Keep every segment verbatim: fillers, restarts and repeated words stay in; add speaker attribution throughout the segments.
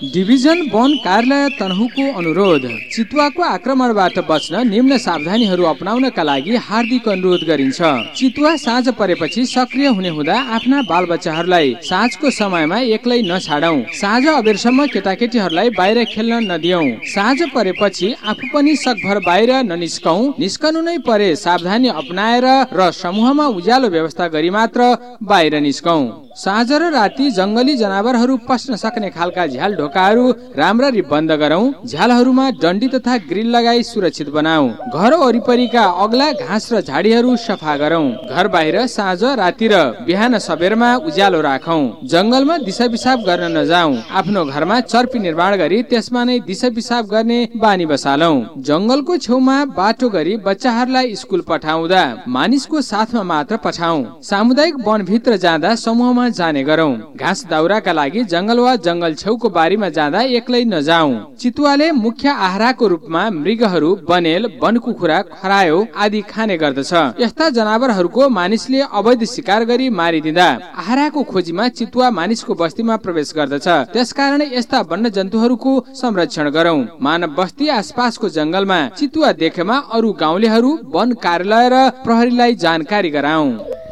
Speaker 1: Division वन कार्यालय तनहुको अनुरोध। चितुवाको आक्रमणबाट बच्न निम्न सावधानीहरू अपनाउनका लागि हार्दिक अनुरोध गरिन्छ। चितुवा साँझ परेपछि सक्रिय हुने हुँदा आफ्ना बालबच्चाहरूलाई साँझको समयमा एक्लै नछाडौं। साँझ अबेरसम्म केटाकेटीहरूलाई बाहिर खेल्न नदियौं। साँझ परेपछि आफू पनि सकभर बाहिर ननिस्कौं। निस्कनु नै परे सावधानी अपनाएर र समूहमा उज्यालो व्यवस्था गरी मात्र बाहिर निस्कौं। साँझ र राति जंगली जनावरहरू पस्न सक्ने खालका झ्याल ढोकाहरू राम्ररी बन्द गरौं। झ्यालहरूमा डन्डी तथा ग्रिल लगाई सुरक्षित बनाऊ। घर वरिपरिका अग्ला घाँस र झाडीहरू सफा गरौं। घर बाहिर साँझ राति र बिहान सबेरमा उज्यालो राखौं। जंगलमा दिशा पिसाब गर्न नजाऊ। आफ्नो घरमा चर्पी निर्माण गरी त्यसमा नै दिशा पिसाब गर्ने बानी बसालौं। जंगलको छेउमा बाटो गरी बच्चाहरूलाई स्कुल पठाउँदा मानिसको साथमा मात्र पठाऊ। सामुदायिक वनभित्र जाँदा समूहमा जाने गरौं। घाँस दाउराका लागि जंगल वा जंगल छेउको बारीमा जाँदा एक्लै नजाऊ। चितुवाले मुख्य आहारको रूपमा मृगहरू, बनेल, बनकुखुरा, खरायो आदि खाने गर्दछ। यस्ता जनावरहरूको मानिसले अवैध शिकार गरी मारिदिँदा आहारको खोजीमा चितुवा मानिसको बस्तीमा प्रवेश गर्दछ। त्यसकारण यस्ता वन्य जन्तुहरूको संरक्षण गरौं। मानव बस्ती आसपासको जंगलमा चितुवा देखेमा अरू गाउँलेहरू, वन कार्यालय र प्रहरीलाई जानकारी गराऊ।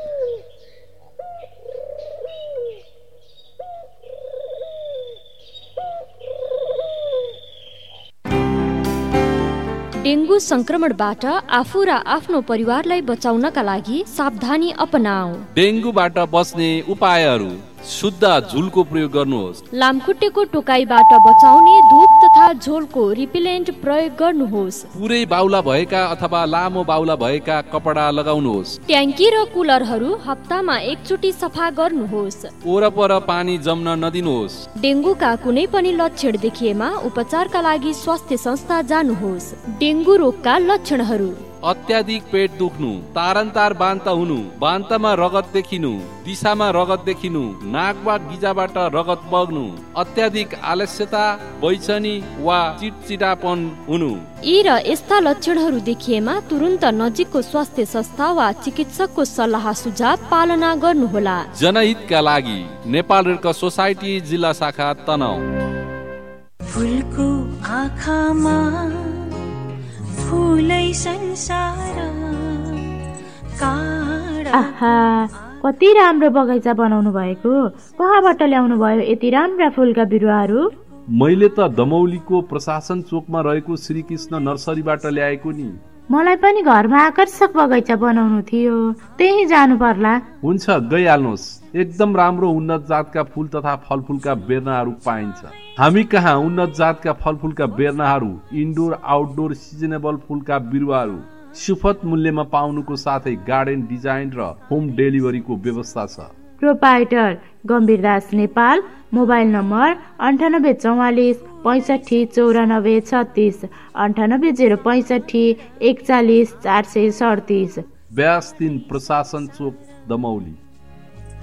Speaker 2: डेंगू संक्रमणबाट आफू र आफ्नो परिवारलाई बचाउनका लागि सावधानी अपनाऊ।
Speaker 3: डेंगूबाट बच्ने उपायहरू: शुद्ध झुलको प्रयोग गर्नुहोस्।
Speaker 2: लामखुट्टेको टोकाइबाट बचाउने धूप तथा झोलको रिपेलेन्ट प्रयोग गर्नुहोस्।
Speaker 3: पुरै बाउला भएका अथवा लामो बाउला भएका कपडा लगाउनुहोस्।
Speaker 2: ट्याङ्की र कुलरहरू हप्तामा एकचोटि सफा गर्नुहोस्।
Speaker 3: ओरपर पानी जम्न नदिनुहोस्।
Speaker 2: डेंगूका कुनै पनि लक्षण देखिएमा उपचारका लागि स्वास्थ्य संस्था जानुहोस्। डेंगू रोगका लक्षणहरू:
Speaker 3: अत्याधिक पेट दुख्नु, तारन्तार बान्त हुनु, बान्तमा रगत देखिनु, दिशामा रगत देखिनु, नाक वा गिजाबाट रगत बग्नु, अत्याधिक आलस्यता, बैचनी वा चिटचिटापन हुनु।
Speaker 2: यी र यस्ता लक्षणहरू देखिएमा तुरुन्त नजिकको स्वास्थ्य संस्था वा चिकित्सकको सल्लाह सुझाव पालना गर्नुहोला।
Speaker 3: जनहितका लागि नेपाल रेड क्रस सोसाइटी जिल्ला शाखा तनहुँ।
Speaker 4: फुलको आँखामा फुलै संसार काँडा।
Speaker 5: आहा, कति राम्रो बगैँचा बनाउनु भएको। कहाँबाट ल्याउनु भयो यति राम्रा फुलका बिरुवाहरू?
Speaker 6: मैले त दमौलीको प्रशासन चोकमा रहेको श्रीकृष्ण नर्सरीबाट ल्याएको नि।
Speaker 5: मलाई पनि घरमा आकर्षक बगैँचा बनाउनु थियो, त्यही जानु पर्ला।
Speaker 6: हुन्छ, गइहाल्नुहोस्। एकदम राम्रो उन्नत जातका फुल तथा फलफुलका बेर्नाहरू पाइन्छ। हामी कहाँ उन्नत जातका फलफुलका बेर्नाहरू, इन्डोर आउटडोर सिजनेबल फुलका बिरुवाहरू सुपथ मूल्यमा पाउनुको साथै गार्डन डिजाइन र होम डेलिभरीको व्यवस्था छ।
Speaker 5: प्रोपाइटर गम्भीरदास नेपाल। मोबाइल नम्बर अन्ठानब्बे चौवालिस पैँसठी चौरानब्बे छत्तिस, अन्ठानब्बे जेरो पैँसठी एकचालिस चार सय सडतिस।
Speaker 6: ब्यास तीन प्रशासन चोक दमौली।